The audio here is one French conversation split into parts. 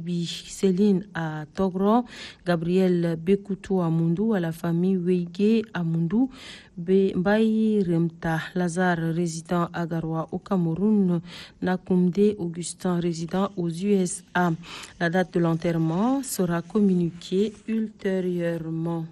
Bibi Céline à Togro, Gabriel Bekuto à Mundu, à la famille Weige à Mundu, Bayi Remta Lazare, résident à Garoua au Cameroun, Nakumde Augustin, résident aux USA. La date de l'enterrement sera communiquée ultérieurement.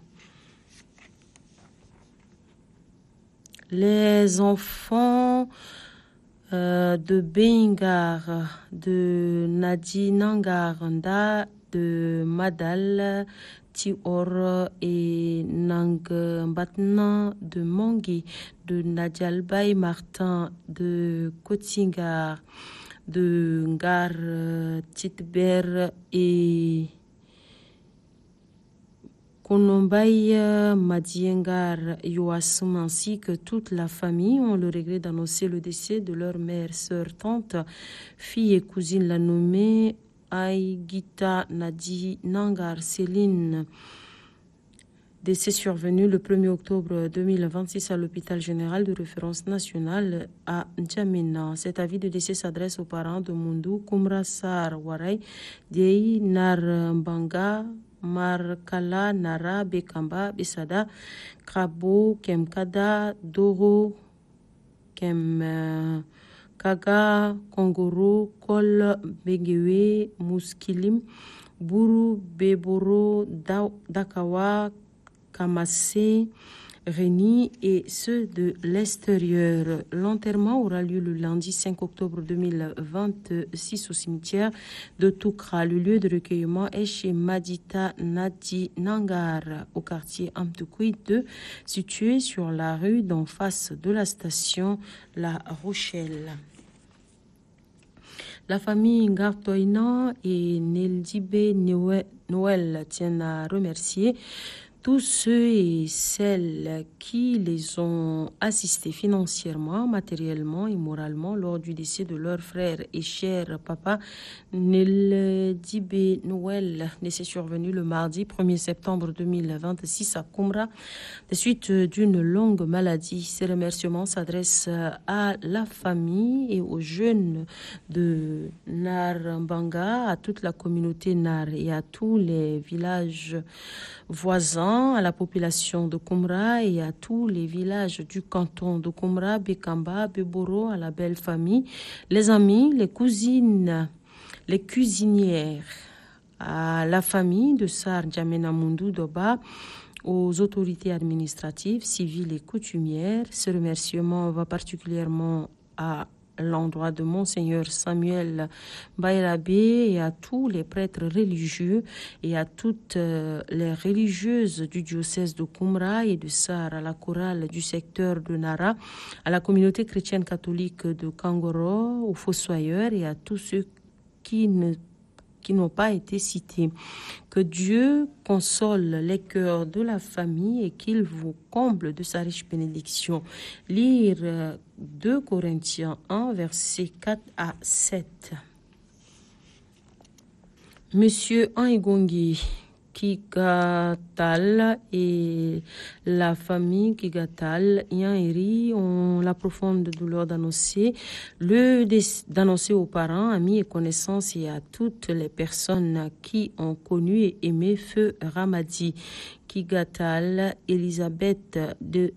Les enfants de Bengar, de Nadi Nangaranda, de Madal, Tior et Nangbatna, de Mangi, de Nadjalbay Martin, de Kotingar, de Ngar Titber et Konombaï Madiengar Yoasum ainsi que toute la famille ont le regret d'annoncer le décès de leur mère, sœur, tante, fille et cousine, la nommée Aïgita Nadi Nangar Céline. Décès survenu le 1er octobre 2026 à l'hôpital général de référence nationale à N'Djamena. Cet avis de décès s'adresse aux parents de Mundu, Kumra Sar Waray, Dei Nar Mbanga, Markala, Nara, Bekamba, Besada, Krabo, Kemkada, Doro, Kem Kaga, Kongoro, Kol, Begewe, Muskilim, Buru, Beboro, Dakawa, Kamassé, Réni et ceux de l'extérieur. L'enterrement aura lieu le lundi 5 octobre 2026 au cimetière de Toukra. Le lieu de recueillement est chez Madita Nadi Nangar, au quartier Amtoukoui 2, situé sur la rue d'en face de la station La Rochelle. La famille Ngartoina et Neldibe Noël tiennent à remercier tous ceux et celles qui les ont assistés financièrement, matériellement et moralement lors du décès de leur frère et cher papa Neldibe Noël, décès survenu le mardi 1er septembre 2026 à Koumra, des suites d'une longue maladie. Ces remerciements s'adressent à la famille et aux jeunes de Narambanga, à toute la communauté Nar et à tous les villages voisins, à la population de Koumra et à tous les villages du canton de Koumra, Bekamba, Beboro, à la belle famille, les amis, les cousines, les cuisinières, à la famille de Sar N'Djamena Mundu Doba, aux autorités administratives, civiles et coutumières. Ce remerciement va particulièrement à l'endroit de Monseigneur Samuel Bayrabé et à tous les prêtres religieux et à toutes les religieuses du diocèse de Koumra et de Sar, à la chorale du secteur de Nara, à la communauté chrétienne catholique de Kangoro, aux fossoyeurs et à tous ceux qui n'ont pas été cités. Que Dieu console les cœurs de la famille et qu'il vous comble de sa riche bénédiction. Lire 2 Corinthiens 1, versets 4 à 7. Monsieur Angongi Kigatal et la famille Kigatal Yaneri ont la profonde douleur d'annoncer aux parents, amis et connaissances et à toutes les personnes qui ont connu et aimé Feu Ramadi Kigatal, Elisabeth de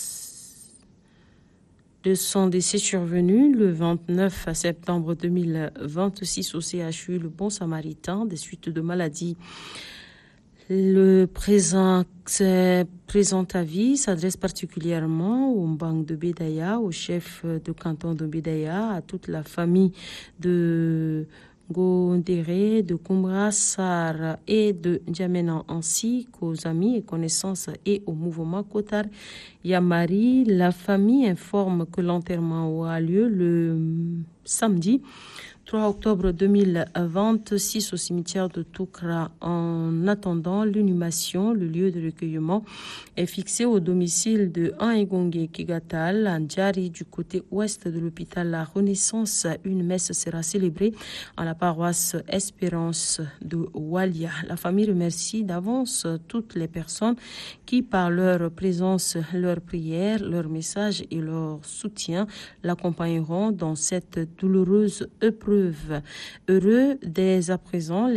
son décès survenu le 29 septembre 2026 au CHU Le Bon Samaritain des suites de maladie. Le présent avis s'adresse particulièrement au Mbang de Bédaya, au chef de canton de Bédaya, à toute la famille de Gondéré, de Koumra, Sar et de N'Djamena, ainsi qu'aux amis et connaissances et au mouvement Kotar Yamari. La famille informe que l'enterrement aura lieu le samedi 3 octobre 2026 au cimetière de Toukra. En attendant l'inhumation, le lieu de recueillement est fixé au domicile de Angonge Kigatal, à Ndjari, du côté ouest de l'hôpital La Renaissance. Une messe sera célébrée en la paroisse Espérance de Walia. La famille remercie d'avance toutes les personnes qui, par leur présence, leur prière, leur message et leur soutien, l'accompagneront dans cette douloureuse épreuve. Heureux dès à présent